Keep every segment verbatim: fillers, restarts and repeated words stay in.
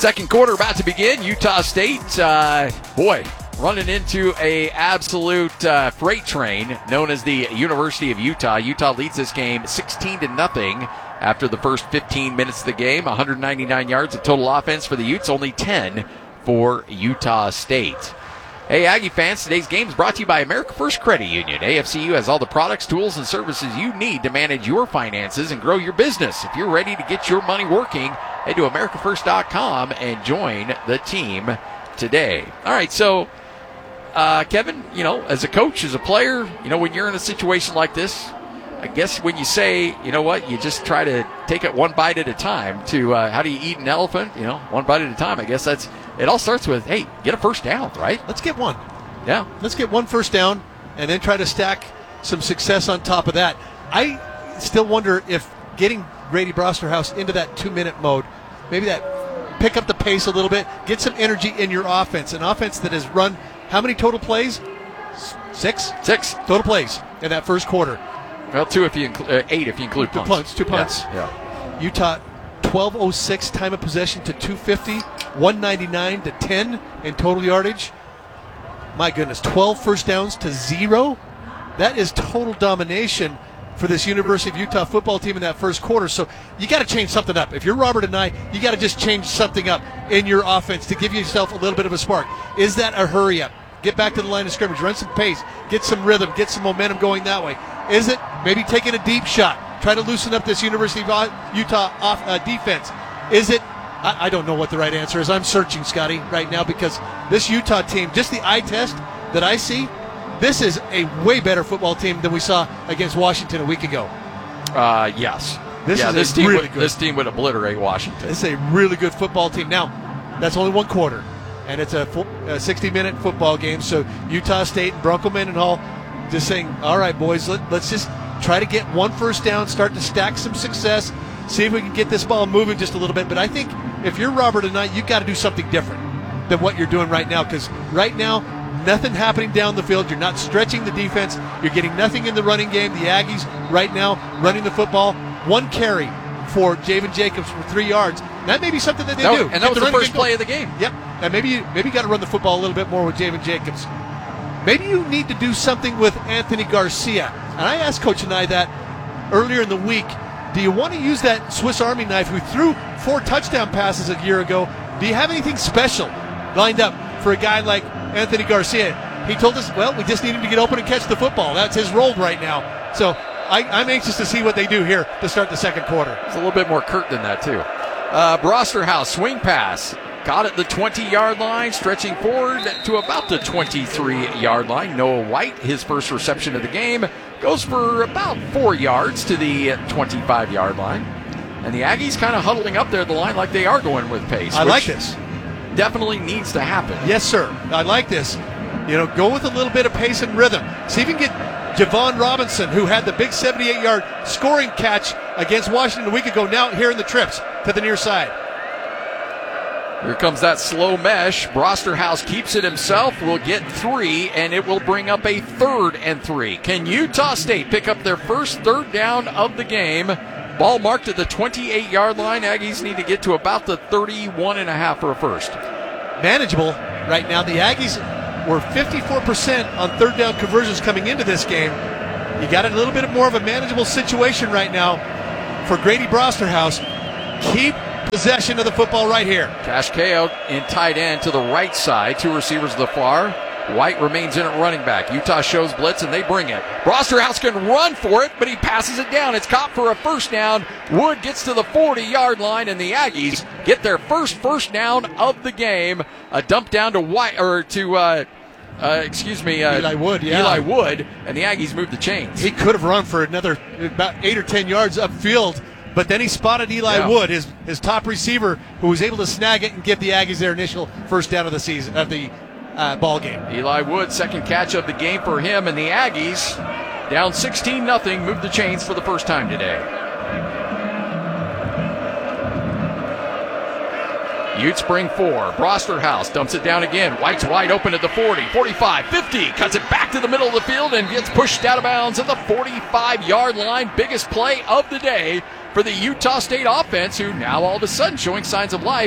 Second quarter about to begin. Utah State, uh, boy, running into a absolute uh, freight train known as the University of Utah. Utah leads this game sixteen to nothing after the first fifteen minutes of the game. one hundred ninety-nine yards of total offense for the Utes, only ten for Utah State. Hey, Aggie fans, today's game is brought to you by America First Credit Union. A F C U has all the products, tools, and services you need to manage your finances and grow your business. If you're ready to get your money working, head to america first dot com and join the team today. All right, so, uh, Kevin, you know, as a coach, as a player, you know, when you're in a situation like this, I guess when you say, you know what, you just try to take it one bite at a time to, uh, how do you eat an elephant? You know, one bite at a time. I guess that's, it all starts with, hey, get a first down, right? Let's get one. Yeah. Let's get one first down and then try to stack some success on top of that. I still wonder if getting Grady Brosterhouse into that two-minute mode, maybe that pick up the pace a little bit, get some energy in your offense. An offense that has run how many total plays? Six? Six. Total plays in that first quarter. Well, two if you include, uh, eight if you include two punts. punts. Two punts. Yeah. yeah. Utah, twelve oh six time of possession to two fifty, one ninety-nine to ten in total yardage. My goodness, twelve first downs to zero. That is total domination for this University of Utah football team in that first quarter. So you got to change something up. If you're Robert and I, you got to just change something up in your offense to give yourself a little bit of a spark. Is that a hurry up? Get back to the line of scrimmage, run some pace, get some rhythm, get some momentum going that way. Is it maybe taking a deep shot, try to loosen up this University of Utah off, uh, defense? Is it, I, I don't know what the right answer is. I'm searching, Scotty, right now, because this Utah team, just the eye test that I see, this is a way better football team than we saw against Washington a week ago. Uh, yes. This yeah, is this a team really would, good. This team would obliterate Washington. This is a really good football team. Now, that's only one quarter, and it's a sixty-minute football game, so Utah State and Bronco Mendenhall just saying, all right, boys, let, let's just try to get one first down, start to stack some success, see if we can get this ball moving just a little bit. But I think if you're Robert tonight, you've got to do something different than what you're doing right now, because right now, nothing happening down the field. You're not stretching the defense. You're getting nothing in the running game. The Aggies right now running the football. One carry for Javen Jacobs for three yards. That may be something that they that, do. And that was the, the first play of the game. Yep. And maybe you maybe you got to run the football a little bit more with Javen Jacobs. Maybe you need to do something with Anthony Garcia. And I asked Coach and I that earlier in the week. Do you want to use that Swiss Army knife who threw four touchdown passes a year ago? Do you have anything special lined up for a guy like Anthony Garcia? He told us, well, we just need him to get open and catch the football. That's his role right now. So I, I'm anxious to see what they do here to start the second quarter. It's a little bit more curt than that, too. Uh, Brosterhouse, swing pass. Got at the twenty-yard line, stretching forward to about the twenty-three-yard line. Noah White, his first reception of the game, goes for about four yards to the twenty-five-yard line. And the Aggies kind of huddling up there at the line like they are going with pace. I like this. Definitely needs to happen. Yes, sir. I like this. You know, go with a little bit of pace and rhythm. See if you can get Javon Robinson, who had the big seventy-eight-yard scoring catch against Washington a week ago, now here in the trips to the near side. Here comes that slow mesh. Brosterhouse keeps it himself. Will get three, and it will bring up a third and three. Can Utah State pick up their first third down of the game? Ball marked at the twenty-eight-yard line. Aggies need to get to about the thirty-one and a half for a first. Manageable right now. The Aggies were fifty-four percent on third down conversions coming into this game. You got a little bit more of a manageable situation right now for Grady Brosterhouse. Keep possession of the football right here. Cash Kao in tight end to the right side. Two receivers to the far. White remains in at running back. Utah shows blitz, and they bring it. Brosterhouse can run for it, but he passes it down. It's caught for a first down. Wood gets to the forty-yard line, and the Aggies get their first first down of the game. A dump down to White, or to, uh, uh, excuse me, uh, Eli Wood, yeah. Eli Wood, and the Aggies move the chains. He could have run for another about eight or ten yards upfield, but then he spotted Eli yeah. Wood, his his top receiver, who was able to snag it and give the Aggies their initial first down of the season of the uh, ball game. Eli Wood, second catch of the game for him, and the Aggies down sixteen nothing, move the chains for the first time today. Utes bring four. Brosterhouse dumps it down again. White's wide open at the forty, forty-five, fifty. Cuts it back to the middle of the field and gets pushed out of bounds at the forty-five-yard line. Biggest play of the day for the Utah State offense, who now all of a sudden showing signs of life.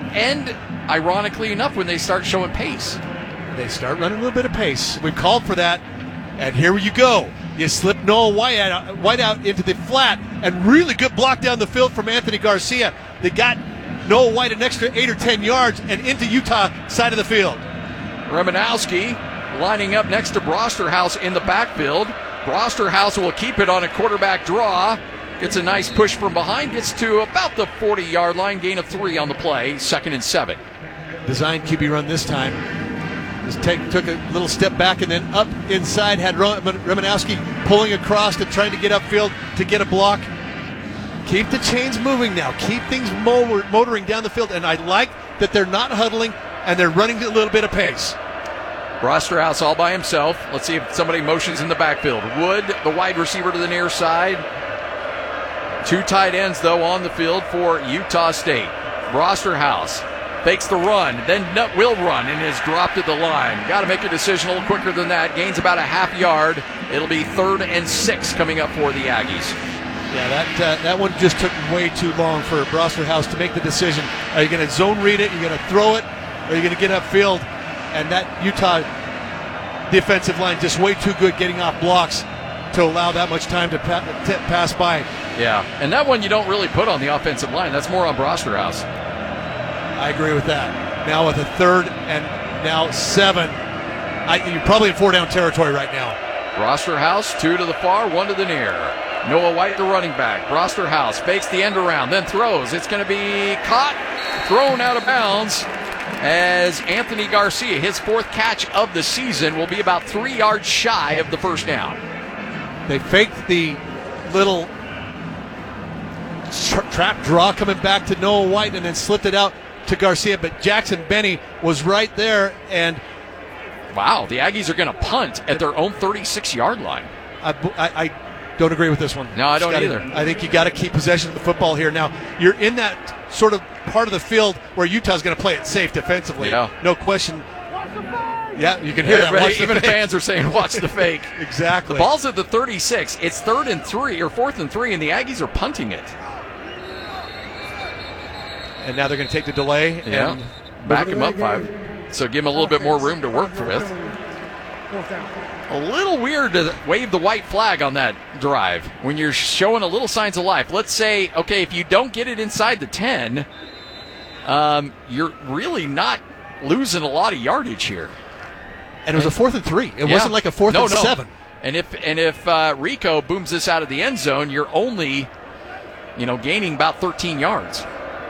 end, ironically enough, when they start showing pace. They start running a little bit of pace. We've called for that, and here you go. You slip Noah White out, White out into the flat, and really good block down the field from Anthony Garcia. They got Noah White an extra eight or ten yards and into Utah side of the field. Romanowski lining up next to Brosterhouse in the backfield. Brosterhouse will keep it on a quarterback draw. Gets a nice push from behind. Gets to about the forty-yard line. Gain of three on the play. Second and seven. Design Q B run this time. Just take, took a little step back and then up inside. Had Romanowski pulling across and trying to get upfield to get a block. Keep the chains moving now. Keep things motor, motoring down the field. And I like that they're not huddling and they're running a little bit of pace. Brosterhouse all by himself. Let's see if somebody motions in the backfield. Wood, the wide receiver to the near side. Two tight ends, though, on the field for Utah State. Brosterhouse fakes the run, then will run and is dropped at the line. Got to make a decision a little quicker than that. Gains about a half yard. It'll be third and six coming up for the Aggies. Yeah, that uh, that one just took way too long for Brosterhouse to make the decision. Are you going to zone read it? Are you going to throw it? Or are you going to get upfield? And that Utah defensive line just way too good getting off blocks to allow that much time to, pa- to pass by. Yeah, and that one you don't really put on the offensive line. That's more on Brosterhouse. I agree with that. Now with a third and now seven, I, you're probably in four-down territory right now. Brosterhouse, two to the far, one to the near. Noah White, the running back. Brosterhouse fakes the end around, then throws. It's going to be caught, thrown out of bounds as Anthony Garcia, his fourth catch of the season, will be about three yards shy of the first down. They faked the little tra- trap draw coming back to Noah White and then slipped it out to Garcia, but Jackson Benny was right there. And wow, the Aggies are going to punt at their own thirty-six-yard line. I, I, I don't agree with this one. No, I don't gotta, either. I think you got to keep possession of the football here. Now, you're in that sort of part of the field where Utah's going to play it safe defensively. Yeah. No question. Yeah, you can hear that. Watch Even fans are saying, watch the fake. Exactly. The ball's at the thirty-six. It's third and three, or fourth and three, and the Aggies are punting it. And now they're going to take the delay. Yeah. And back him up five. So give him a little bit more room to work with. A little weird to wave the white flag on that drive when you're showing a little signs of life. Let's say, okay, if you don't get it inside the ten, um, you're really not losing a lot of yardage here. And it was a fourth and three. It yeah. wasn't like a fourth no, and no. seven. And if and if uh, Rico booms this out of the end zone, you're only, you know, gaining about thirteen yards.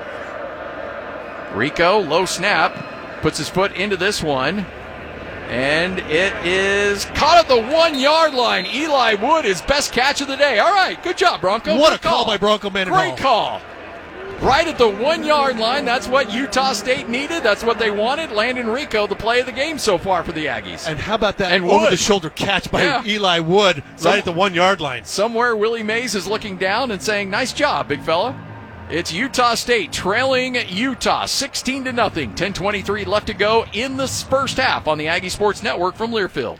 Rico, low snap, puts his foot into this one, and it is caught at the one-yard line. Eli Wood, his best catch of the day. All right, good job, Bronco. What good a call by Bronco Mendenhall. Great call. Right at the one-yard line. That's what Utah State needed. That's what they wanted. Landon Rico, the play of the game so far for the Aggies. And how about that and over-the-shoulder catch by yeah. Eli Wood Some, right at the one-yard line? Somewhere Willie Mays is looking down and saying, nice job, big fella. It's Utah State trailing Utah sixteen to nothing. ten twenty-three left to go in the first half on the Aggie Sports Network from Learfield.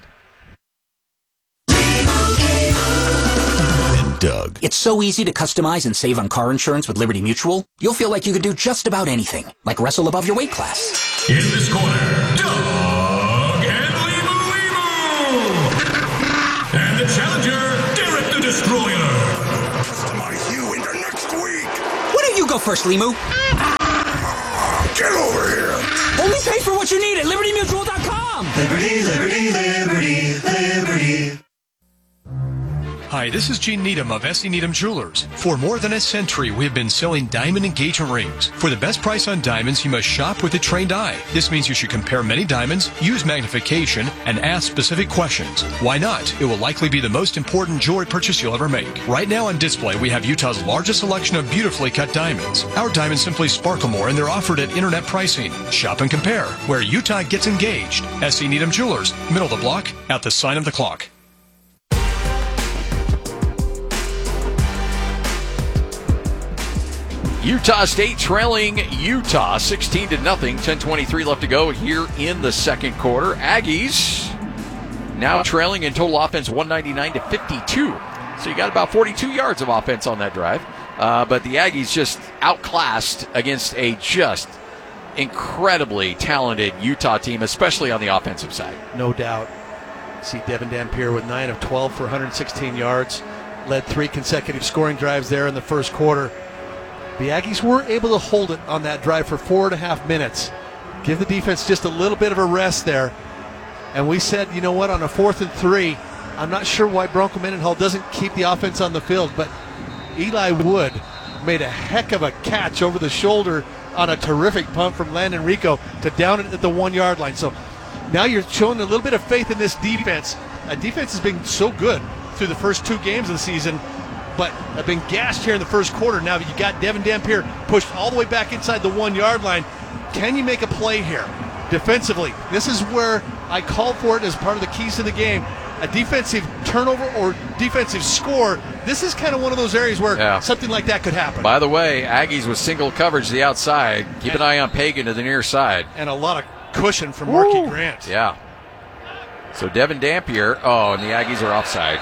And Doug. It's so easy to customize and save on car insurance with Liberty Mutual. You'll feel like you could do just about anything, like wrestle above your weight class. In this corner, Doug and Limu Limu. And the challenger, Derek the Destroyer. Customize you into next week. Why don't you go first, Limu? Get over here. Only pay for what you need at Liberty Mutual dot com. Liberty, liberty, liberty, liberty. Hi, this is Gene Needham of S E. Needham Jewelers. For more than a century, we have been selling diamond engagement rings. For the best price on diamonds, you must shop with a trained eye. This means you should compare many diamonds, use magnification, and ask specific questions. Why not? It will likely be the most important jewelry purchase you'll ever make. Right now on display, we have Utah's largest selection of beautifully cut diamonds. Our diamonds simply sparkle more, and they're offered at internet pricing. Shop and compare, where Utah gets engaged. S E. Needham Jewelers, middle of the block, at the sign of the clock. Utah State trailing Utah sixteen to nothing. ten twenty-three left to go here in the second quarter. Aggies now trailing in total offense one ninety-nine to fifty-two. So you got about forty-two yards of offense on that drive. Uh, but the Aggies just outclassed against a just incredibly talented Utah team, especially on the offensive side. No doubt. See Devin Dampier with nine of twelve for one hundred sixteen yards. Led three consecutive scoring drives there in the first quarter. The Aggies were able to hold it on that drive for four and a half minutes. Give the defense just a little bit of a rest there. And we said, you know what, on a fourth and three, I'm not sure why Bronco Mendenhall doesn't keep the offense on the field, but Eli Wood made a heck of a catch over the shoulder on a terrific punt from Landon Rico to down it at the one-yard line. So now you're showing a little bit of faith in this defense. A defense has been so good through the first two games of the season, but have been gassed here in the first quarter. Now you got Devin Dampier pushed all the way back inside the one-yard line. Can you make a play here defensively? This is where I called for it as part of the keys to the game. A defensive turnover or defensive score. This is kind of one of those areas where yeah. something like that could happen. By the way, Aggies with single coverage to the outside. Keep an eye on Pagan to the near side. And a lot of cushion from Marky Woo. Grant. Yeah. So Devin Dampier. Oh, and the Aggies are offsides.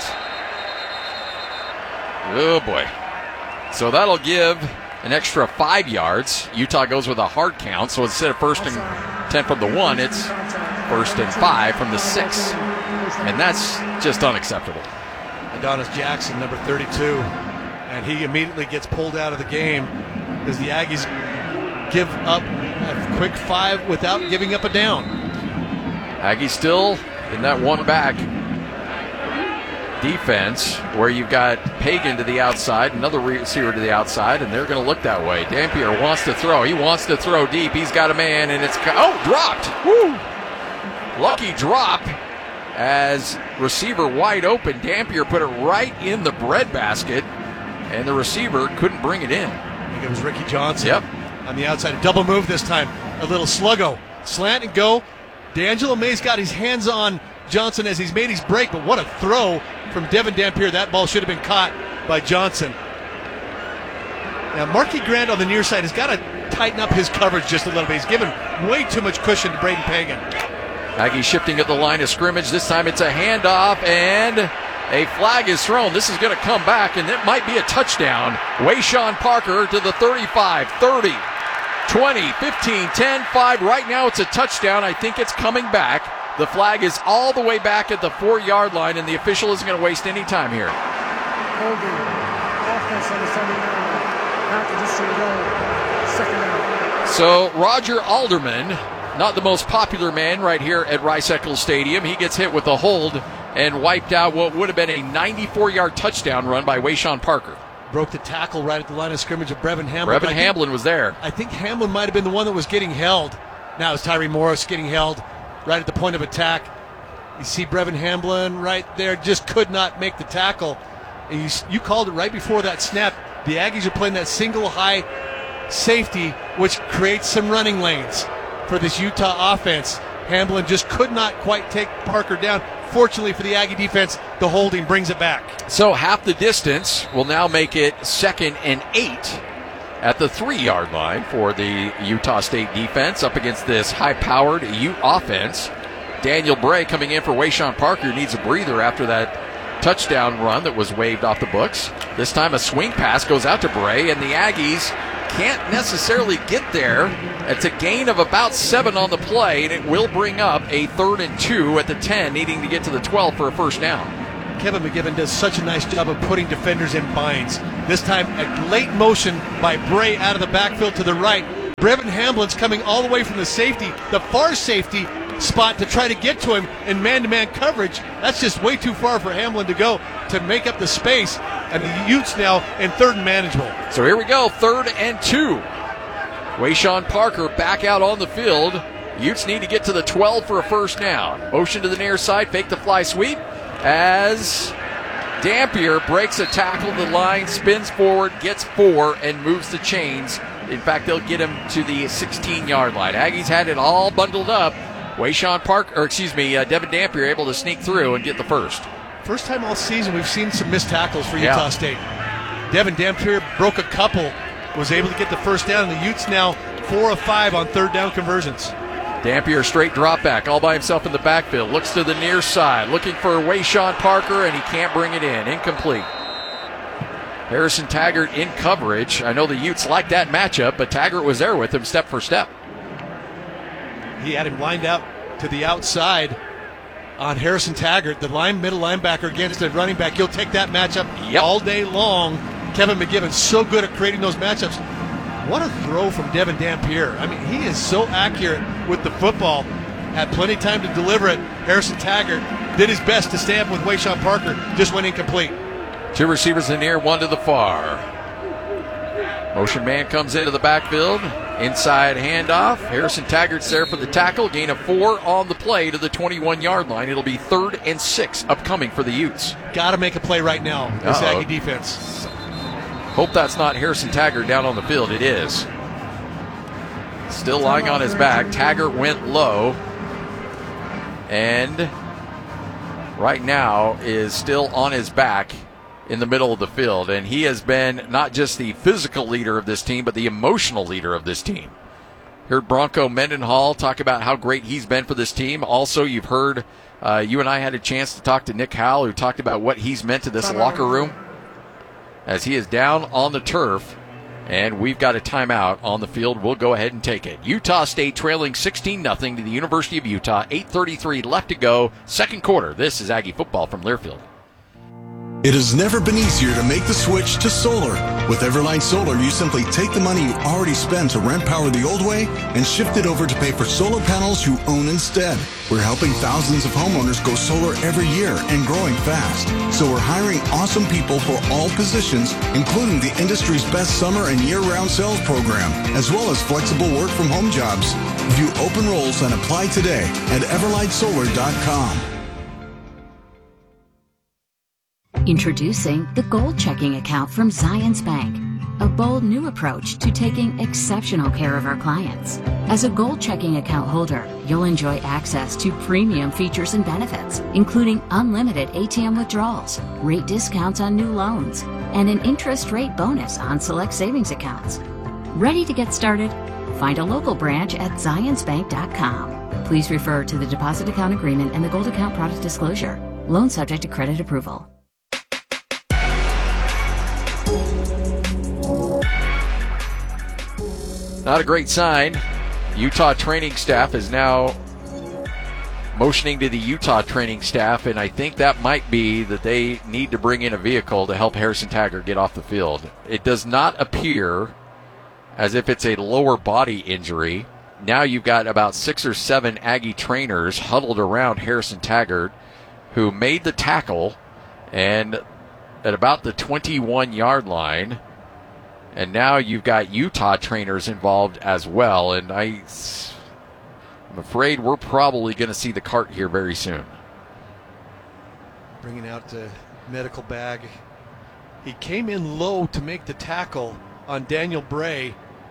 Oh, boy. So that'll give an extra five yards. Utah goes with a hard count. So instead of first and ten from the one, it's first and five from the six. And that's just unacceptable. Adonis Jackson, number thirty-two. And he immediately gets pulled out of the game as the Aggies give up a quick five without giving up a down. Aggies still in that one back defense where you've got Pagan to the outside, another receiver to the outside, and they're going to look that way. Dampier wants to throw. He wants to throw deep. He's got a man, and it's, oh, dropped. Woo! Lucky drop as receiver wide open. Dampier put it right in the breadbasket, and the receiver couldn't bring it in. I think it was Ricky Johnson. Yep. On the outside. A double move this time. A little sluggo. Slant and go. D'Angelo May's got his hands on Johnson as he's made his break, but what a throw from Devin Dampier. That ball should have been caught by Johnson. Now, Marky Grant on the near side has got to tighten up his coverage just a little bit. He's given way too much cushion to Braden Pagan. Aggie shifting at the line of scrimmage. This time it's a handoff, and a flag is thrown. This is going to come back, and it might be a touchdown. Wayshawn Parker to the thirty-five, thirty, twenty, fifteen, ten, five. Right now it's a touchdown. I think it's coming back. The flag is all the way back at the four-yard line, and the official isn't going to waste any time here. Holding. Offense on the seventy-nine. Package is to go. Second down. So Roger Alderman, not the most popular man right here at Rice-Eccles Stadium. He gets hit with a hold and wiped out what would have been a ninety-four-yard touchdown run by Wayshawn Parker. Broke the tackle right at the line of scrimmage of Brevin Hamlin. Brevin Hamlin was there. I think Hamlin might have been the one that was getting held. Now it's Tyree Morris getting held right at the point of attack. You see Brevin Hamlin right there, just could not make the tackle. And you, you called it right before that snap. The Aggies are playing that single high safety, which creates some running lanes for this Utah offense. Hamlin just could not quite take Parker down. Fortunately for the Aggie defense, the holding brings it back. So half the distance will now make it second and eight at the three-yard line for the Utah State defense up against this high-powered Ute offense. Daniel Bray coming in for Wayshawn Parker, needs a breather after that touchdown run that was waved off the books. This time a swing pass goes out to Bray, and the Aggies can't necessarily get there. It's a gain of about seven on the play, and it will bring up a third and two at the ten, needing to get to the twelve for a first down. Kevin McGibbon does such a nice job of putting defenders in binds. This time, a late motion by Bray out of the backfield to the right. Brevin Hamlin's coming all the way from the safety, the far safety spot, to try to get to him in man-to-man coverage. That's just way too far for Hamlin to go to make up the space. And the Utes now in third and manageable. So here we go, third and two. Wayshawn Parker back out on the field. Utes need to get to the twelve for a first down. Motion to the near side, fake the fly sweep as Dampier breaks a tackle. The line spins forward, gets four, and moves the chains. In fact, they'll get him to the sixteen-yard line. Aggies had it all bundled up. Wayshawn Parker, or excuse me, uh, Devin Dampier able to sneak through and get the first. First time all season we've seen some missed tackles for Yeah. Utah State. Devin Dampier broke a couple, was able to get the first down, and the Utes now four of five on third down conversions. Dampier straight drop back, all by himself in the backfield. Looks to the near side, looking for Wayshawn Parker, and he can't bring it in. Incomplete. Harrison Taggart in coverage. I know the Utes like that matchup, but Taggart was there with him step for step. he had him lined out to the outside on Harrison Taggart, the line middle linebacker against the running back. He'll take that matchup Yep. all day long. Kevin McGibbon, so good at creating those matchups. What a throw from Devin Dampier. I mean, he is so accurate with the football. Had plenty of time to deliver it. Harrison Taggart did his best to stay up with Wayshawn Parker. Just went incomplete. Two receivers in the near, one to the far. Motion man comes into the backfield. Inside handoff. Harrison Taggart's there for the tackle. Gain of four on the play to the twenty-one-yard line. It'll be third and six upcoming for the Utes. Got to make a play right now, this Uh-oh. Aggie defense. Hope that's not Harrison Taggart down on the field. It is. Still lying on his back. Taggart went low. And right now is still on his back in the middle of the field. And he has been not just the physical leader of this team, but the emotional leader of this team. Heard Bronco Mendenhall talk about how great he's been for this team. Also, you've heard, uh, you and I had a chance to talk to Nick Howell, who talked about what he's meant to this locker room as he is down on the turf. And we've got a timeout on the field. We'll go ahead and take it. Utah State trailing sixteen nothing to the University of Utah. eight thirty-three left to go. Second quarter. This is Aggie football from Learfield. It has never been easier to make the switch to solar. With Everline Solar, you simply take the money you already spent to rent power the old way and shift it over to pay for solar panels you own instead. We're helping thousands of homeowners go solar every year and growing fast. So we're hiring awesome people for all positions, including the industry's best summer and year-round sales program, as well as flexible work from home jobs. View open roles and apply today at everlight solar dot com. Introducing the Gold Checking Account from Zions Bank, a bold new approach to taking exceptional care of our clients. As a Gold Checking Account holder, you'll enjoy access to premium features and benefits, including unlimited A T M withdrawals, rate discounts on new loans, and an interest rate bonus on select savings accounts. Ready to get started? Find a local branch at zions bank dot com. Please refer to the deposit account agreement and the Gold Account product disclosure. Loan subject to credit approval. Not a great sign. Utah training staff is now motioning to the Utah training staff, and I think that might be that they need to bring in a vehicle to help Harrison Taggart get off the field. It does not appear as if it's a lower body injury. Now you've got about six or seven Aggie trainers huddled around Harrison Taggart, who made the tackle, and at about the twenty-one-yard line. And now you've got Utah trainers involved as well. And I, I'm afraid we're probably going to see the cart here very soon. Bringing out the medical bag. He came in low to make the tackle on Daniel Bray.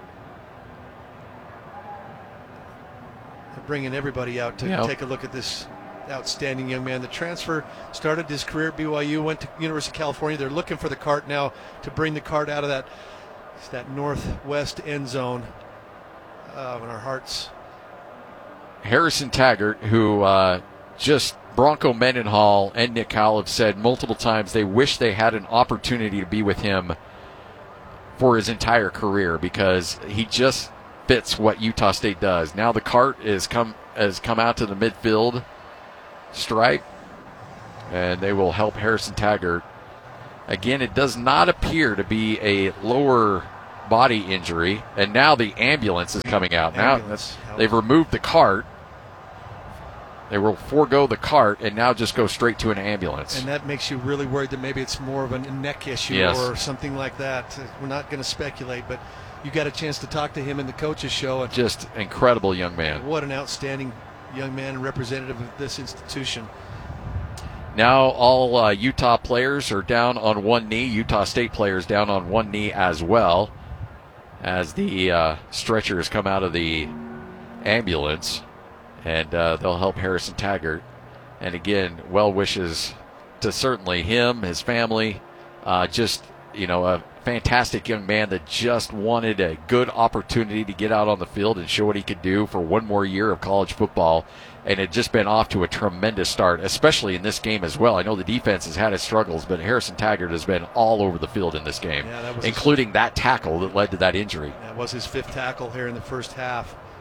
They're bringing everybody out to Yep. take a look at this outstanding young man. The transfer started his career at B Y U, went to University of California. They're looking for the cart now to bring the cart out of that It's that northwest end zone uh, in our hearts. Harrison Taggart, who uh, just Bronco Mendenhall and Nick Howell have said multiple times they wish they had an opportunity to be with him for his entire career because he just fits what Utah State does. Now the cart is come has come out to the midfield stripe, and they will help Harrison Taggart. Again, it does not appear to be a lower body injury, and now the ambulance is coming out. Ambulance. Now they've removed the cart. They will forego the cart and now just go straight to an ambulance. And that makes you really worried that maybe it's more of a neck issue Yes. or something like that. We're not going to speculate, but you got a chance to talk to him in the coaches show. And Just incredible young man. what an outstanding young man and representative of this institution. Now all uh, Utah players are down on one knee. Utah State players down on one knee as well as the uh, stretchers come out of the ambulance. And uh, they'll help Harrison Taggart. And again, well wishes to certainly him, his family. Uh, just, you know, a fantastic young man that just wanted a good opportunity to get out on the field and show what he could do for one more year of college football. And had just been off to a tremendous start, especially in this game as well. I know the defense has had its struggles, but Harrison Taggart has been all over the field in this game, Yeah, that was including that tackle that led to that injury. That was his fifth tackle here in the first half.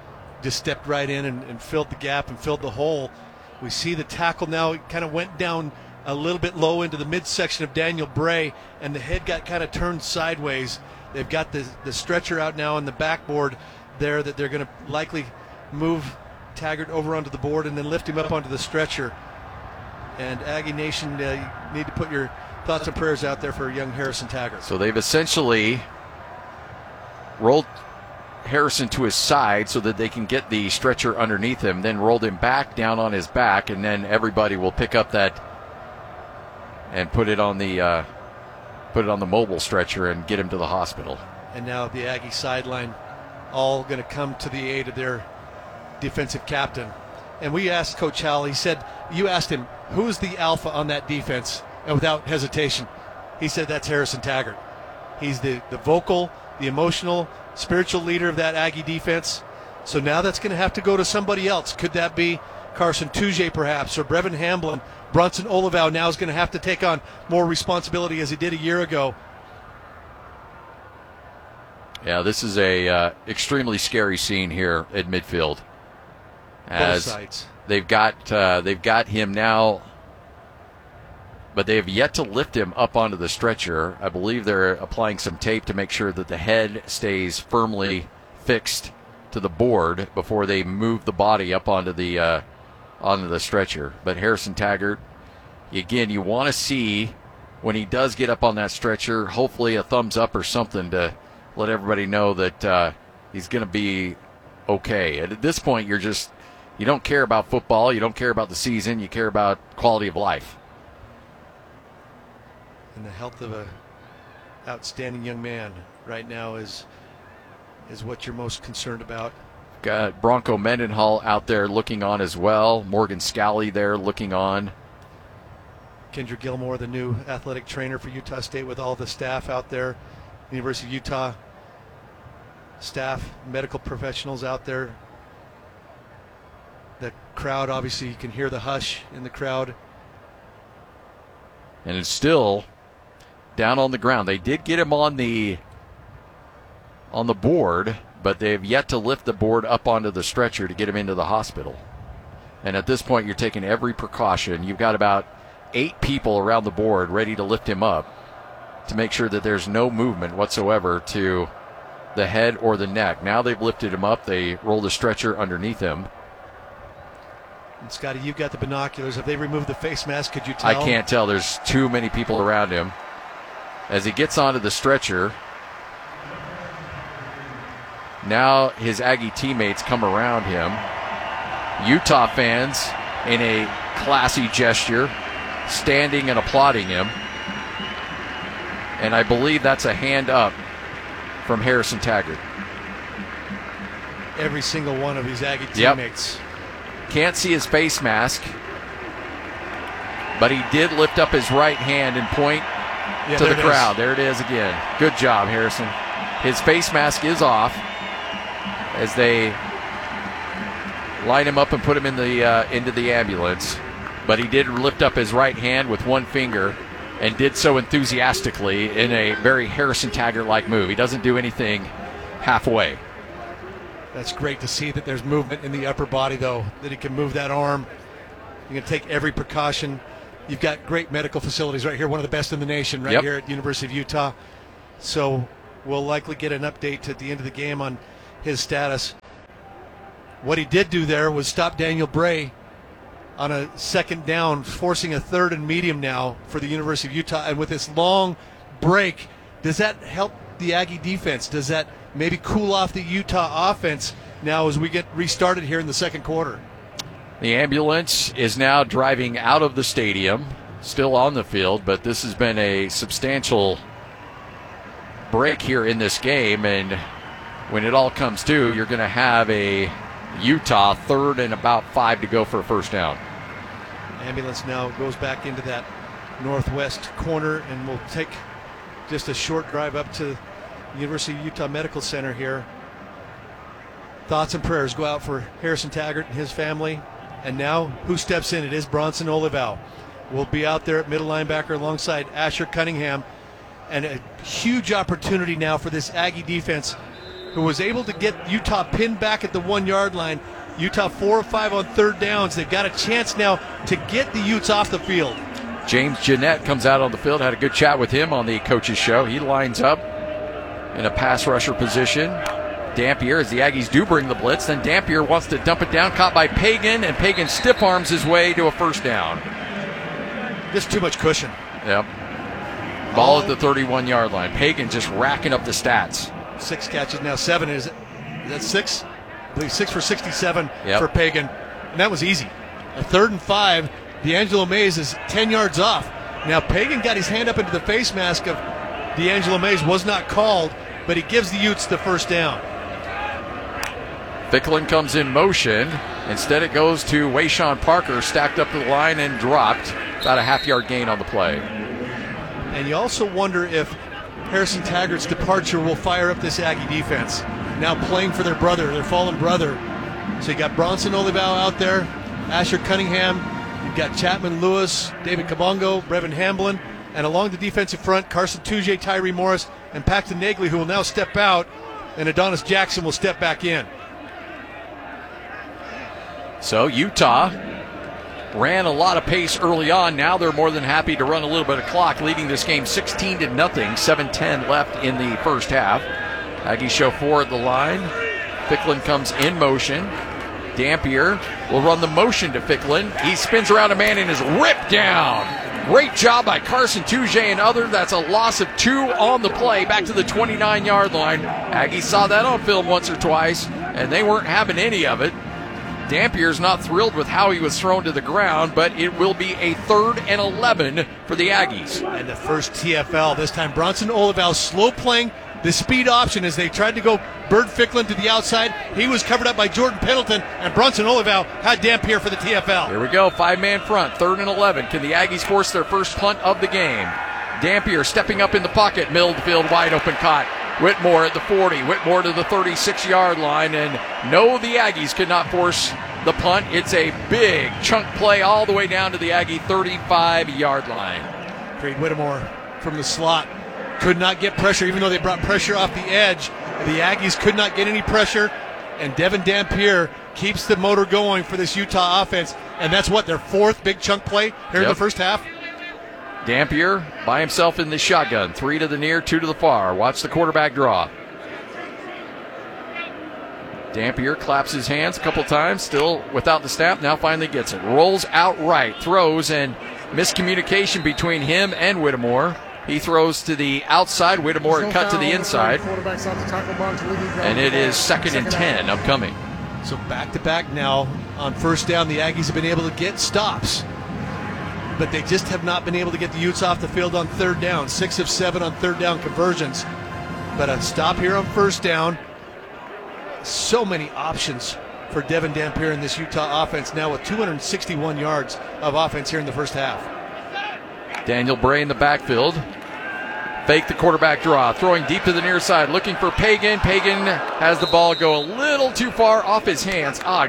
just stepped right in and, and filled the gap and filled the hole. We see the tackle now. It kind of went down a little bit low into the midsection of Daniel Bray, and the head got kind of turned sideways. They've got the, the stretcher out now on the backboard there that they're going to likely move Taggart over onto the board and then lift him up onto the stretcher. And Aggie Nation, uh, you need to put your thoughts and prayers out there for young Harrison Taggart. So they've essentially rolled Harrison to his side so that they can get the stretcher underneath him, then rolled him back down on his back, and then everybody will pick up that and put it on the uh, put it on the mobile stretcher and get him to the hospital. And now the Aggie sideline all going to come to the aid of their defensive captain. And we asked Coach Howell, he said, you asked him, who's the alpha on that defense? And without hesitation, he said that's Harrison Taggart. He's the, the vocal, the emotional, spiritual leader of that Aggie defense. So now that's going to have to go to somebody else. Could that be Carson Tujay perhaps, or Brevin Hamblin? Bronson Olival now is going to have to take on more responsibility as he did a year ago. Yeah, this is a uh, extremely scary scene here at midfield. As Both sides. They've got uh, they've got him now, but they have yet to lift him up onto the stretcher. I believe they're applying some tape to make sure that the head stays firmly fixed to the board before they move the body up onto the uh, onto the stretcher. But Harrison Taggart, again, you want to see when he does get up on that stretcher, hopefully a thumbs up or something to let everybody know that uh, he's going to be okay. And at this point, you're just you don't care about football, you don't care about the season, you care about quality of life. And the health of a outstanding young man right now is is what you're most concerned about. Got Bronco Mendenhall out there looking on as well. Morgan Scally there looking on. Kendra Gilmore, the new athletic trainer for Utah State, with all the staff out there. University of Utah staff, medical professionals out there. The crowd, obviously, you can hear the hush in the crowd. And it's still down on the ground. They did get him on the on the board, but they've yet to lift the board up onto the stretcher to get him into the hospital. And at this point, you're taking every precaution. You've got about eight people around the board ready to lift him up to make sure that there's no movement whatsoever to the head or the neck. Now they've lifted him up. They roll the stretcher underneath him. And Scotty, you've got the binoculars. Have they removed the face mask? Could you tell? I can't tell. There's too many people around him. As he gets onto the stretcher, now his Aggie teammates come around him. Utah fans, in a classy gesture, standing and applauding him. And I believe that's a hand up from Harrison Taggart. Every single one of his Aggie Yep. teammates. Can't see his face mask, but he did lift up his right hand and point Yeah, to there the it crowd. is. There it is again. Good job, Harrison. His face mask is off as they line him up and put him in the uh, into the ambulance. But he did lift up his right hand with one finger and did so enthusiastically in a very Harrison Taggart-like move. He doesn't do anything halfway. That's great to see that there's movement in the upper body, though, that he can move that arm. You're going to take every precaution. You've got great medical facilities right here, one of the best in the nation right Yep. here at University of Utah. So we'll likely get an update at the end of the game on his status. What he did do there was stop Daniel Bray on a second down, forcing a third and medium now for the University of Utah. And with this long break, does that help the Aggie defense? Does that maybe cool off the Utah offense now as we get restarted here in the second quarter? The ambulance is now driving out of the stadium, still on the field, but this has been a substantial break here in this game, and when it all comes to, you're going to have a Utah third and about five to go for a first down. Ambulance now goes back into that northwest corner, and we'll take just a short drive up to the University of Utah Medical Center here. Thoughts and prayers go out for Harrison Taggart and his family. And now, who steps in? It is Bronson Olival. We'll be out there at middle linebacker alongside Asher Cunningham. And a huge opportunity now for this Aggie defense who was able to get Utah pinned back at the one-yard line. Utah four of five on third downs. They've got a chance now to get the Utes off the field. James Jeanette comes out on the field. Had a good chat with him on the coach's show. He lines up in a pass rusher position. Dampier, as the Aggies do bring the blitz, then Dampier wants to dump it down, caught by Pagan, and Pagan stiff arms his way to a first down. Just too much cushion. Yep. Ball at the thirty-one-yard line. Pagan just racking up the stats. Six catches now, seven. Is, it, is that six? I believe six for sixty-seven yep. for Pagan. And that was easy. A third and five. D'Angelo Mays is ten yards off. Now, Pagan got his hand up into the face mask of D'Angelo Mays, was not called, but he gives the Utes the first down. Ficklin comes in motion. Instead, it goes to Wayshawn Parker, stacked up the line and dropped. About a half-yard gain on the play. And you also wonder if Harrison Taggart's departure will fire up this Aggie defense. Now playing for their brother, their fallen brother. So you got Bronson Olivau out there, Asher Cunningham, you've got Chapman Lewis, David Kabongo, Brevin Hamblin, and along the defensive front, Carson Tujay, Tyree Morris, and Paxton Nagley, who will now step out, and Adonis Jackson will step back in. So Utah ran a lot of pace early on. Now they're more than happy to run a little bit of clock, leading this game sixteen to nothing. seven ten left in the first half. Aggies show four at the line. Ficklin comes in motion. Dampier will run the motion to Ficklin. He spins around a man and is ripped down. Great job by Carson Tujay and other. That's a loss of two on the play, back to the twenty-nine-yard line. Aggies saw that on film once or twice, and they weren't having any of it. Dampier's not thrilled with how he was thrown to the ground, but it will be a third and eleven for the Aggies. And the first T F L, this time Bronson Olivau slow playing the speed option as they tried to go Bird Ficklin to the outside. He was covered up by Jordan Pendleton, and Bronson Olivau had Dampier for the T F L. Here we go, five-man front, third and eleven. Can the Aggies force their first punt of the game? Dampier stepping up in the pocket, middle of the field, wide open, caught. Whitmore at the forty, Whitmore to the thirty-six-yard line, and no, the Aggies could not force the punt. It's a big chunk play all the way down to the Aggie thirty-five-yard line. Creed Whitmore from the slot could not get pressure, even though they brought pressure off the edge. The Aggies could not get any pressure, and Devin Dampier keeps the motor going for this Utah offense, and that's what, their fourth big chunk play here yep. in the first half? Dampier by himself in the shotgun. Three to the near, two to the far. Watch the quarterback draw. Dampier claps his hands a couple times, still without the snap, now finally gets it. Rolls out right, throws, and miscommunication between him and Whittemore. He throws to the outside, Whittemore no cut to the inside. And it is second and ten upcoming. So back-to-back now on first down, the Aggies have been able to get stops, but they just have not been able to get the Utes off the field on third down. Six of seven on third down conversions. But a stop here on first down. So many options for Devin Dampier in this Utah offense now with two hundred sixty-one yards of offense here in the first half. Daniel Bray in the backfield. Fake the quarterback draw. Throwing deep to the near side. Looking for Pagan. Pagan has the ball go a little too far off his hands. Ah,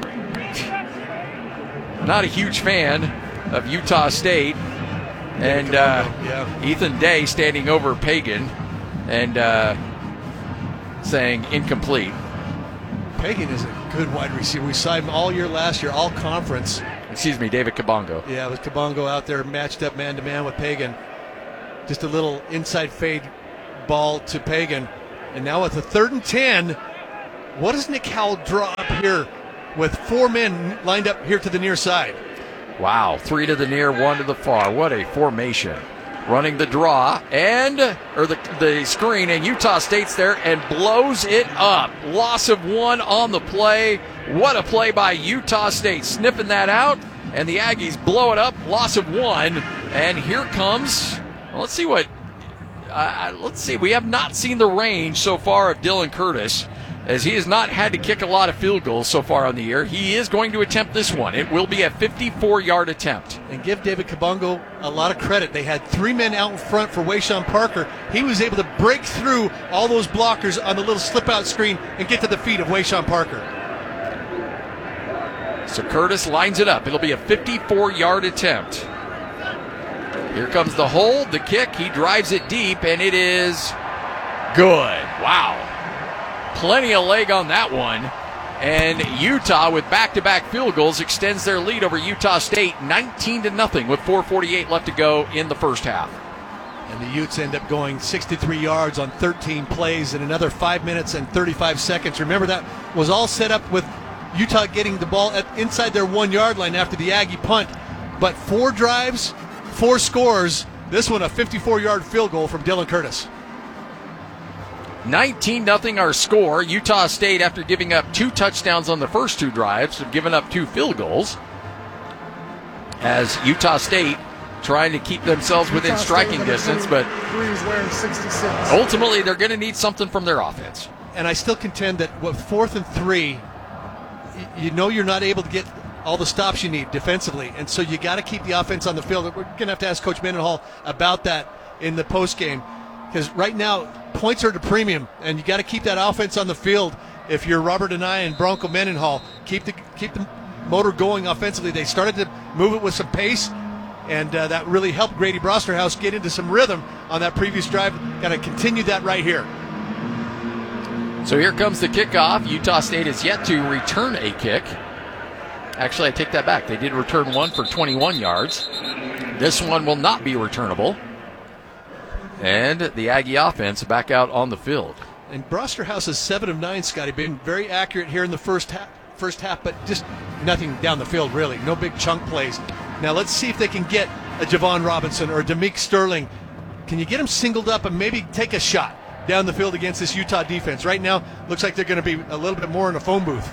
not a huge fan of Utah State. And uh, yeah. Ethan Day standing over Pagan and uh, saying incomplete. Pagan is a good wide receiver. We saw him all year last year, all conference. Excuse me, David Kabongo. Yeah, it was Kabongo out there matched up man-to-man with Pagan. Just a little inside fade ball to Pagan. And now with a third and ten, what does Nick Howell draw up here with four men lined up here to the near side? Wow, three to the near, one to the far. What a formation. Running the draw and, or the, the screen, and Utah State's there and blows it up. Loss of one on the play. What a play by Utah State. Sniffing that out, and the Aggies blow it up. Loss of one, and here comes, well, let's see what, uh, let's see. We have not seen the range so far of Dylan Curtis, as he has not had to kick a lot of field goals so far on the year. He is going to attempt this one. It will be a fifty-four-yard attempt. And give David Kabongo a lot of credit. They had three men out in front for Wayshawn Parker. He was able to break through all those blockers on the little slip-out screen and get to the feet of Wayshawn Parker. So Curtis lines it up. It'll be a fifty-four-yard attempt. Here comes the hold, the kick. He drives it deep, and it is good. Wow. plenty of leg on that one. And Utah, with back-to-back field goals, extends their lead over Utah State nineteen to nothing with four forty-eight left to go in the first half. And the Utes end up going sixty-three yards on thirteen plays in another five minutes and thirty-five seconds. Remember, that was all set up with Utah getting the ball at, inside their one-yard line after the Aggie punt. But four drives, four scores. This one a fifty-four-yard field goal from Dylan Curtis. nineteen nothing our score. Utah State, after giving up two touchdowns on the first two drives, have given up two field goals. As Utah State trying to keep themselves within Utah striking State distance, but Breeze wearing sixty-six. ultimately they're going to need something from their offense. And I still contend that what fourth and three, y- you know you're not able to get all the stops you need defensively, and so you got to keep the offense on the field. We're going to have to ask Coach Mendenhall about that in the postgame, because right now points are at a premium, and you got to keep that offense on the field. If you're Robert and I and Bronco Mendenhall, keep the keep the motor going offensively. They started to move it with some pace, and uh, that really helped Grady Brosterhouse get into some rhythm on that previous drive. Got to continue that right here. So here comes the kickoff. Utah State has yet to return a kick. Actually, I take that back. They did return one for twenty-one yards. This one will not be returnable. And the Aggie offense back out on the field. And Brosterhouse is seven of nine, Scotty. Been very accurate here in the first half, first half, but just nothing down the field, really. No big chunk plays. Now let's see if they can get a Javon Robinson or a Demick Sterling. Can you get them singled up and maybe take a shot down the field against this Utah defense? Right now, looks like they're going to be a little bit more in a phone booth.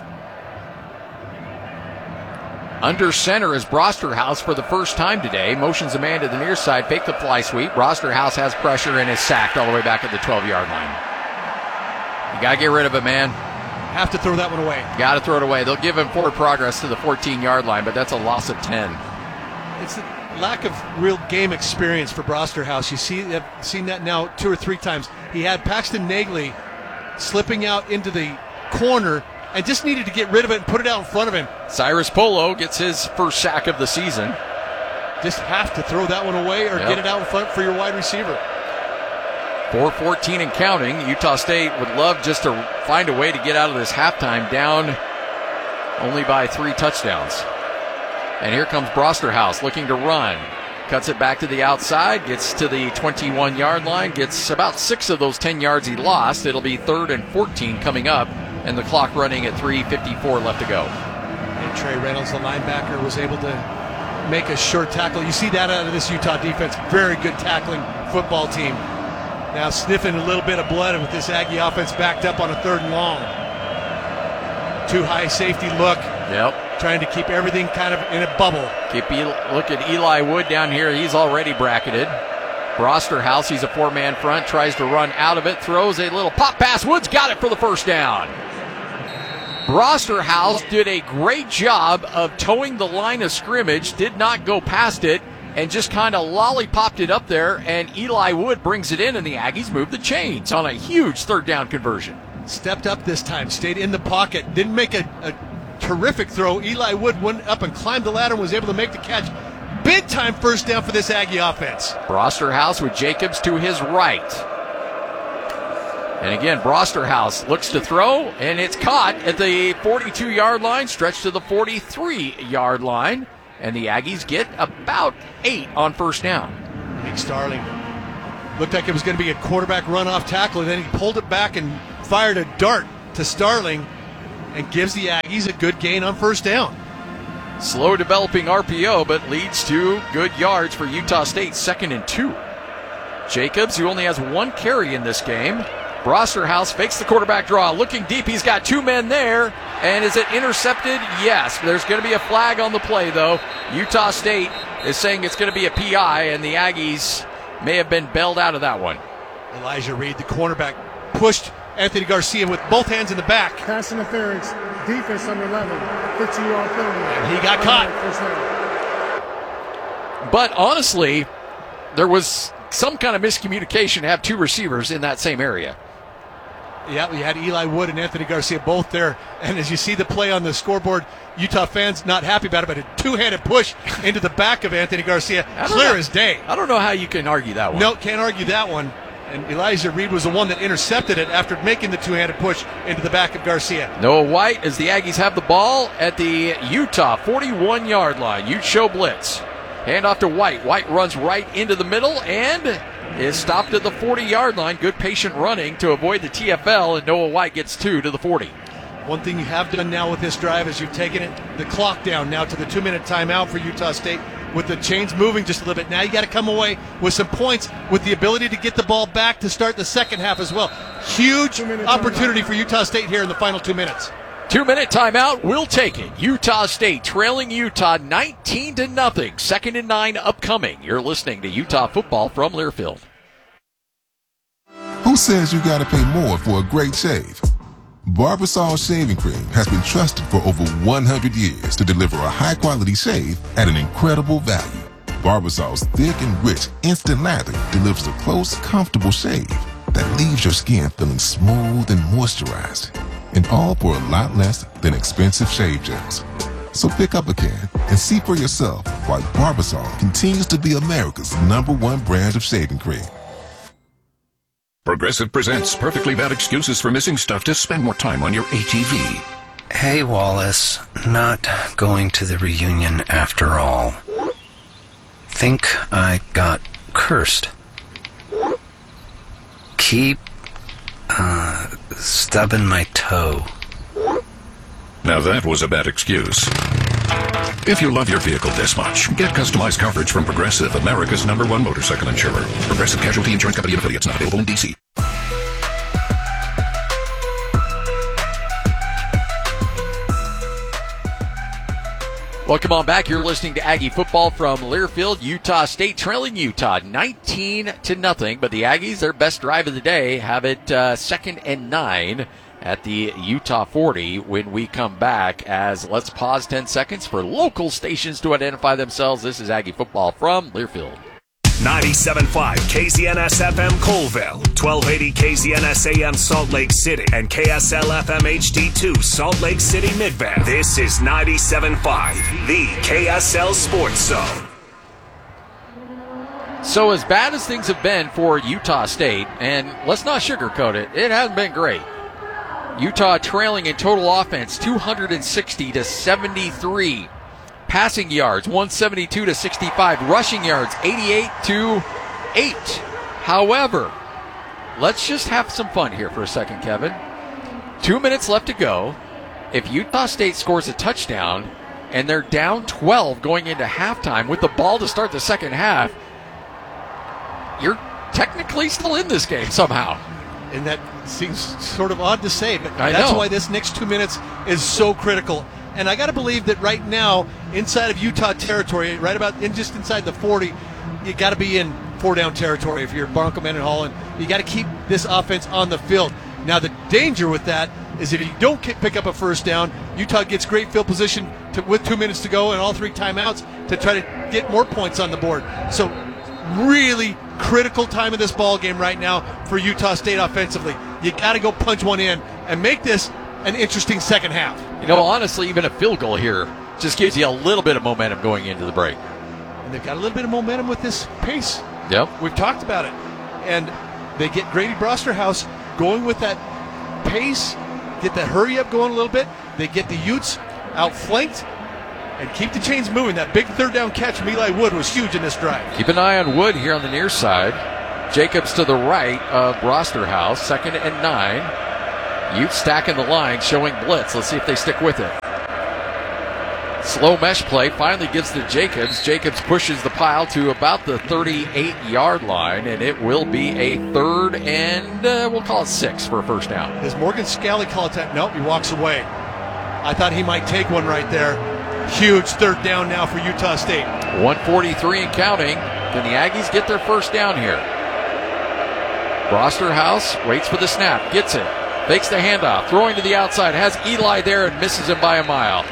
Under center is Brosterhouse for the first time today. Motions a man to the near side, fake the fly sweep. Brosterhouse has pressure and is sacked all the way back at the twelve-yard line. You got to get rid of it, man. Have to throw that one away. Got to throw it away. They'll give him forward progress to the fourteen-yard line, but that's a loss of ten. It's the lack of real game experience for Brosterhouse. You see, I've seen that now two or three times. He had Paxton Nagley slipping out into the corner and just needed to get rid of it and put it out in front of him. Cyrus Polo gets his first sack of the season. Just have to throw that one away or Yep. get it out in front for your wide receiver. four fourteen and counting. Utah State would love just to find a way to get out of this halftime down only by three touchdowns. And here comes Brosterhouse looking to run. Cuts it back to the outside, gets to the twenty-one-yard line, gets about six of those ten yards he lost. It'll be third and fourteen coming up, and the clock running at three fifty-four left to go. And Trey Reynolds, the linebacker, was able to make a short tackle. You see that out of this Utah defense. Very good tackling football team. Now sniffing a little bit of blood with this Aggie offense backed up on a third and long. Too high safety look. Yep. Trying to keep everything kind of in a bubble. Keep El- look at Eli Wood down here. He's already bracketed. Brosterhouse, he's a four-man front, tries to run out of it, throws a little pop pass. Woods got it for the first down. Brosterhouse did a great job of towing the line of scrimmage, did not go past it, and just kind of lollipopped it up there, and Eli Wood brings it in, and the Aggies move the chains on a huge third down conversion. Stepped up this time, stayed in the pocket, didn't make a, a terrific throw. Eli Wood went up and climbed the ladder and was able to make the catch. Big time first down for this Aggie offense. Brosterhouse with Jacobs to his right. And again, Brosterhouse looks to throw, and it's caught at the forty-two-yard line, stretched to the forty-three-yard line, and the Aggies get about eight on first down. Nick Starling looked like it was going to be a quarterback run-off tackle, and then he pulled it back and fired a dart to Starling and gives the Aggies a good gain on first down. Slow developing R P O, but leads to good yards for Utah State, second and two. Jacobs, who only has one carry in this game. Brosterhouse fakes the quarterback draw, looking deep. He's got two men there. And is it intercepted? Yes. There's going to be a flag on the play, though. Utah State is saying it's going to be a P I, and the Aggies may have been bailed out of that one. Elijah Reed, the cornerback, pushed Anthony Garcia with both hands in the back. Pass interference, defense number eleven, fifteen-yard penalty. And he got caught. But honestly, there was some kind of miscommunication to have two receivers in that same area. Yeah, we had Eli Wood and Anthony Garcia both there. And as you see the play on the scoreboard, Utah fans not happy about it, but a two-handed push into the back of Anthony Garcia, clear know. as day. I don't know how you can argue that one. No, can't argue that one. And Elijah Reed was the one that intercepted it after making the two-handed push into the back of Garcia. Noah White, as the Aggies have the ball at the Utah forty-one-yard line. Ute show blitz. Hand off to White. White runs right into the middle and is stopped at the forty-yard line. Good patient running to avoid the T F L, and Noah White gets two to the forty. One thing you have done now with this drive is you've taken it, the clock down now to the two-minute timeout for Utah State with the chains moving just a little bit. Now you got to come away with some points with the ability to get the ball back to start the second half as well. Huge opportunity for Utah State here in the final two minutes. Two-minute timeout. We'll take it. Utah State trailing Utah nineteen to nothing. Second and nine upcoming. You're listening to Utah football from Learfield. Who says you got to pay more for a great shave? Barbasol Shaving Cream has been trusted for over one hundred years to deliver a high-quality shave at an incredible value. Barbasol's thick and rich instant lather delivers a close, comfortable shave that leaves your skin feeling smooth and moisturized, and all for a lot less than expensive shave gels. So pick up a can and see for yourself why Barbasol continues to be America's number one brand of shaving cream. Progressive presents perfectly bad excuses for missing stuff to spend more time on your A T V. Hey, Wallace. Not going to the reunion after all. Think I got cursed. Keep, uh, stubbing my toe. Now that was a bad excuse. If you love your vehicle this much, get customized coverage from Progressive, America's number one motorcycle insurer. Progressive Casualty Insurance Company and affiliates, not available in D C. Welcome on back. You're listening to Aggie football from Learfield. Utah State trailing Utah nineteen to nothing, but the Aggies, their best drive of the day, have it uh, second and nine at the Utah forty when we come back. As let's pause ten seconds for local stations to identify themselves. This is Aggie football from Learfield. ninety-seven point five K Z N S F M Colville, twelve eighty K Z N S A M Salt Lake City, and K S L F M H D two Salt Lake City Midvale. This is ninety-seven point five, the K S L Sports Zone. So as bad as things have been for Utah State, and let's not sugarcoat it, it hasn't been great. Utah trailing in total offense two hundred sixty to seventy-three. Passing yards one seventy-two to sixty-five. Rushing yards eighty-eight to eight. However, let's just have some fun here for a second, Kevin. Two minutes left to go. If Utah State scores a touchdown and they're down twelve going into halftime with the ball to start the second half, you're technically still in this game somehow. And that seems sort of odd to say, but I that's know. why this next two minutes is so critical. And I got to believe that right now, inside of Utah territory, right about in just inside the forty, you got to be in four-down territory if you're Bronco Mendenhall, and you got to keep this offense on the field. Now, the danger with that is if you don't pick up a first down, Utah gets great field position to, with two minutes to go and all three timeouts to try to get more points on the board. So, really critical time of this ball game right now for Utah State offensively. You got to go punch one in and make this an interesting second half. You know, honestly, even a field goal here just gives you a little bit of momentum going into the break. And they've got a little bit of momentum with this pace. Yep. We've talked about it. And they get Grady Brosterhouse going with that pace, get that hurry up going a little bit. They get the Utes outflanked and keep the chains moving. That big third down catch from Eli Wood was huge in this drive. Keep an eye on Wood here on the near side. Jacobs to the right of Brosterhouse, second and nine. Utes stacking the line, showing blitz. Let's see if they stick with it. Slow mesh play finally gives to Jacobs. Jacobs pushes the pile to about the thirty-eight-yard line, and it will be a third and uh, we'll call it six for a first down. Does Morgan Scally call it that? Nope, he walks away. I thought he might take one right there. Huge third down now for Utah State. one forty-three and counting. Can the Aggies get their first down here? Brosterhouse waits for the snap, gets it. Fakes the handoff, throwing to the outside, has Eli there and misses him by a mile.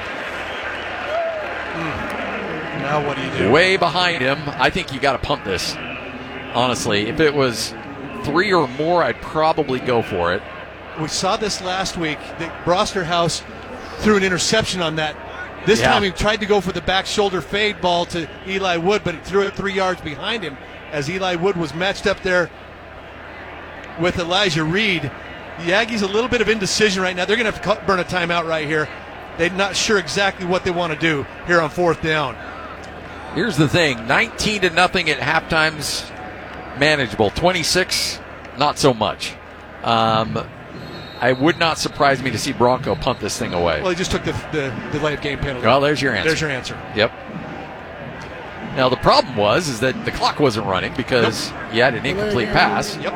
Mm. Now what do you do? Way behind him. I think you got to punt this. Honestly, if it was three or more, I'd probably go for it. We saw this last week. That Brosterhouse threw an interception on that. This yeah. time he tried to go for the back shoulder fade ball to Eli Wood, but he threw it three yards behind him as Eli Wood was matched up there with Elijah Reed. The Aggies a little bit of indecision right now. They're going to have to burn a timeout right here. They're not sure exactly what they want to do here on fourth down. Here's the thing, nineteen to nothing at halftime's manageable. twenty-six, not so much. Um, I would not surprise me to see Bronco punt this thing away. Well, he just took the, the, the delay of game penalty. Well, there's your answer. There's your answer. Yep. Now, the problem was is that the clock wasn't running because nope. you had an incomplete pass. Yep.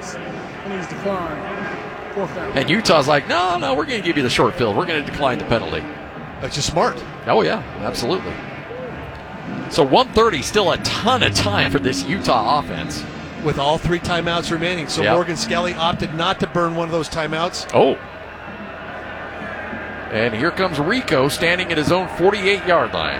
And Utah's like, no, no, we're going to give you the short field. We're going to decline the penalty. That's just smart. Oh, yeah, absolutely. So one thirty, still a ton of time for this Utah offense. With all three timeouts remaining. So yep. Morgan Scalley opted not to burn one of those timeouts. Oh. And here comes Rico standing at his own forty-eight-yard line.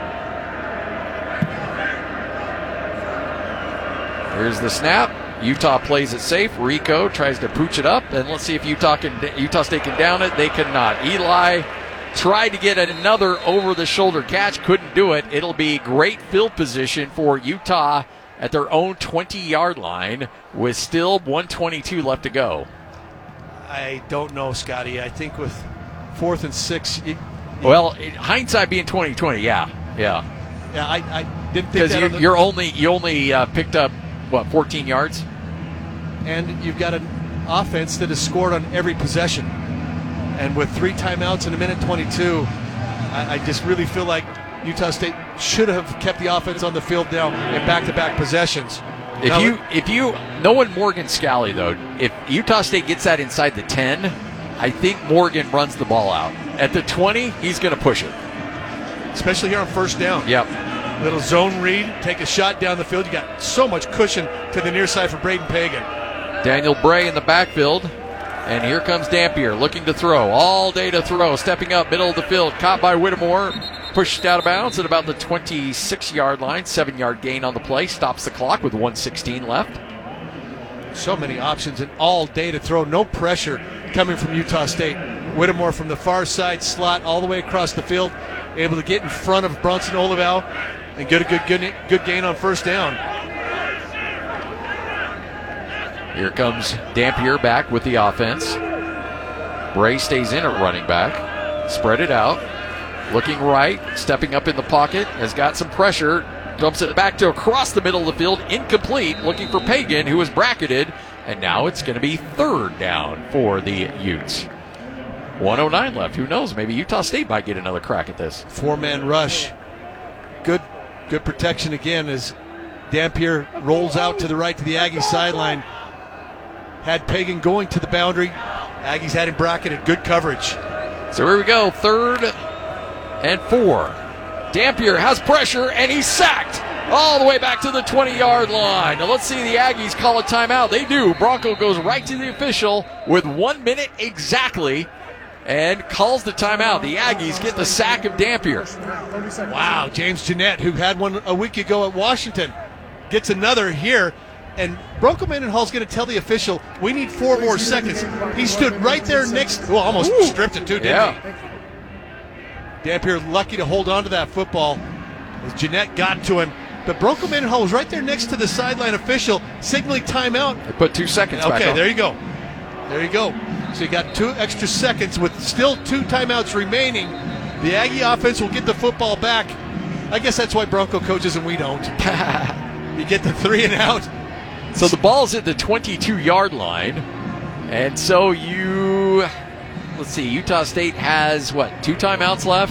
Here's the snap. Utah plays it safe. Rico tries to pooch it up, and let's see if Utah can Utah State can down it. They cannot. Eli tried to get another over-the-shoulder catch, couldn't do it. It'll be great field position for Utah at their own twenty-yard line with still one twenty-two left to go. I don't know, Scotty. I think with fourth and six. It, well, it, hindsight being twenty twenty, yeah, yeah, yeah. I, I didn't think because that you're, the, you're only you only uh, picked up what fourteen yards, and you've got an offense that has scored on every possession. And with three timeouts in a minute twenty-two, I, I just really feel like Utah State should have kept the offense on the field now in back-to-back possessions. If now, you, if you, knowing Morgan Scalley though, if Utah State gets that inside the ten, I think Morgan runs the ball out. At the twenty, he's going to push it, especially here on first down. Yep. Little zone read, take a shot down the field. You got so much cushion to the near side for Braden Pagan. Daniel Bray in the backfield. And here comes Dampier looking to throw. All day to throw. Stepping up, middle of the field. Caught by Whittemore. Pushed out of bounds at about the twenty-six-yard line. Seven-yard gain on the play. Stops the clock with one sixteen left. So many options and all day to throw. No pressure coming from Utah State. Whittemore from the far side slot all the way across the field. Able to get in front of Bronson Olival and get a good, good, good gain on first down. Here comes Dampier back with the offense. Bray stays in at running back. Spread it out. Looking right. Stepping up in the pocket. Has got some pressure. Dumps it back to across the middle of the field. Incomplete. Looking for Pagan, who is bracketed. And now it's going to be third down for the Utes. one oh nine left. Who knows? Maybe Utah State might get another crack at this. Four-man rush. Good, good protection again as Dampier rolls out to the right to the Aggie sideline. Had Pagan going to the boundary. Aggies had him bracketed. Good coverage. So here we go. Third and four. Dampier has pressure, and he's sacked all the way back to the twenty-yard line. Now let's see the Aggies call a timeout. They do. Bronco goes right to the official with one minute exactly and calls the timeout. The Aggies get the sack of Dampier. Wow. James Jeanette, who had one a week ago at Washington, gets another here. And Bronco Mendenhall's going to tell the official, we need four more seconds. He stood right there next, well, almost Ooh. stripped it too, didn't yeah. he? Dampier lucky to hold on to that football as Jeanette got to him. But Bronco Mendenhall was right there next to the sideline official, signaling timeout. They put two seconds okay, back on. Okay, there you go. There you go. So you got two extra seconds with still two timeouts remaining. The Aggie offense will get the football back. I guess that's why Bronco coaches and we don't. You get the three and out. So the ball's at the twenty-two-yard line, and so you, let's see, Utah State has, what, two timeouts left?